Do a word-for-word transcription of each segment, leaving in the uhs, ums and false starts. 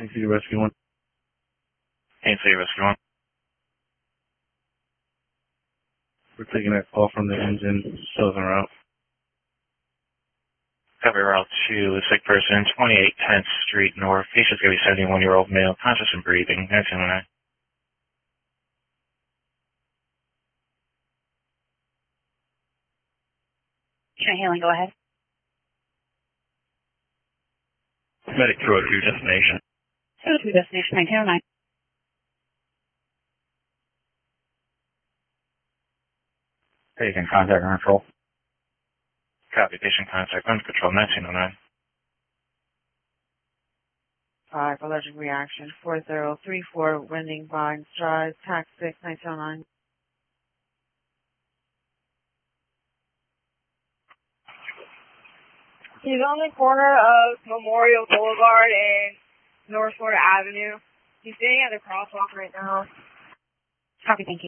Thank you, Rescue One. Hey, City Rescue One. We're taking that call from the engine, Southern Route. Copy Route two, a sick person, twenty-eight tenth Street North. Patient's going to be seventy-one-year-old male, conscious and breathing. nineteen oh nine. Can I hailing, go ahead. Medic two oh two, destination. two oh two, destination nineteen oh nine. Patient contact under control. Copy, patient contact under control, nineteen oh nine. Five, allergic reaction, four zero three four, Winding Vines Drive, tax six, nineteen oh nine. He's on the corner of Memorial Boulevard and North Florida Avenue. He's sitting at the crosswalk right now. Copy, thank you.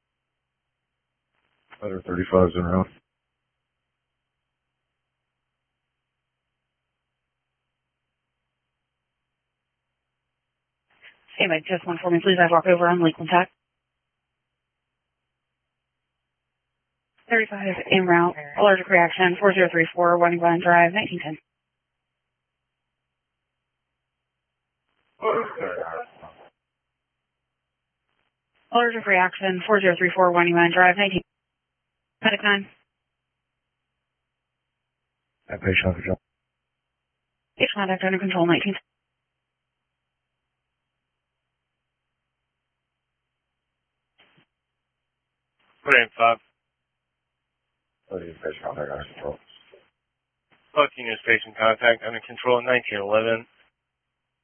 Letter thirty-five is en route. Stand by just one for me, please. I walk over on Lakeland Tech. thirty-five en route, allergic reaction, four zero three four, Winding Vine Drive, nineteen ten. Allergic reaction, four zero three four, Winding Vine Drive, nineteen. Medic nine. That patient under control. Patient contact under control, nineteen. Put in five. thirty is patient contact under control. fourteen is patient contact under control, nineteen eleven.